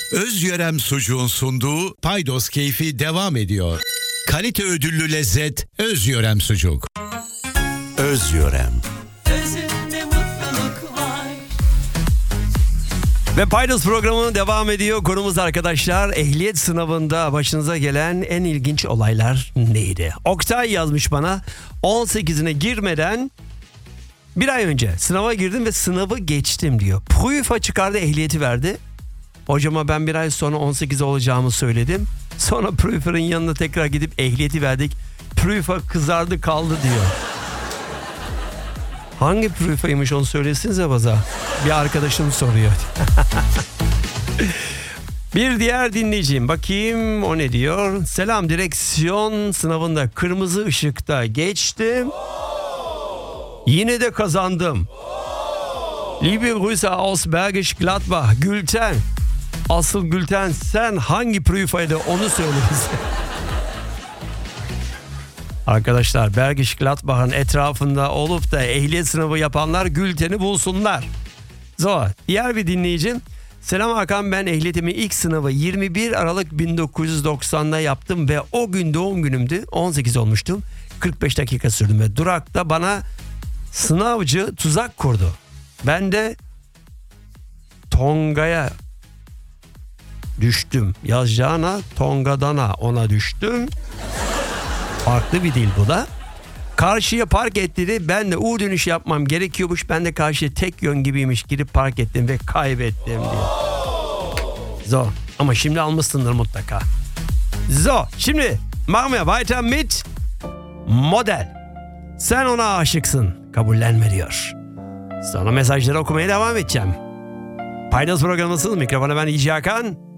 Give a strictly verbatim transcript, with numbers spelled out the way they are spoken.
Özyörem Sucuğun sunduğu Paydos Keyfi devam ediyor. Kalite ödüllü lezzet Özyörem Sucuk. Özyörem. Özünde mutluluk var. Ve Paydos programı devam ediyor. Konumuz arkadaşlar, ehliyet sınavında başınıza gelen en ilginç olaylar neydi? Oktay yazmış bana, on sekizine girmeden bir ay önce sınava girdim ve sınavı geçtim diyor. Prüfa çıkardı, ehliyeti verdi. Hocama ben bir ay sonra on sekiz olacağımı söyledim. Sonra prüferin yanına tekrar gidip ehliyeti verdik. Prüfa kızardı kaldı diyor. Hangi prüfaymış onu söylesinize baza. Bir arkadaşım soruyor. Bir diğer dinleyicim, bakayım o ne diyor. Selam, direksiyon sınavında kırmızı ışıkta geçtim. Yine de kazandım. Liebe Grüße aus Bergisch Gladbach. Gülten. Asıl Gülten, sen hangi prüfaydı onu söyle bize. Arkadaşlar, Bergisch Gladbach'ın etrafında olup da ehliyet sınavı yapanlar Gülten'i bulsunlar. So, diğer bir dinleyicim. Selam Hakan, ben ehliyetimi ilk sınavı yirmi bir Aralık bin dokuz yüz doksan'da yaptım ve o gün doğum günümdü. on sekiz olmuştum. kırk beş dakika sürdüm ve durakta bana sınavcı tuzak kurdu. Ben de Tonga'ya düştüm. Yazacağına Tonga'dana ona düştüm. Farklı bir dil bu da. Karşıya park etti. Ben de U dönüş yapmam gerekiyormuş. Ben de karşıya tek yön gibiymiş girip park ettim ve kaybettim diyor. So, ama şimdi almışsındır mutlaka. So, şimdi machen wir weiter mit Model. Sen ona aşıksın, kabullenme diyor. Sonra mesajları okumaya devam edeceğim. Paydos programısınız. Mikrofona ben İci Hakan.